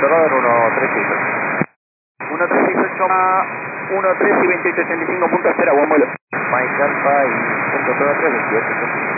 Controlador 136. 136 13 y 2885 punto cero, buen vuelo. Mike Alpha y punto 3, 28.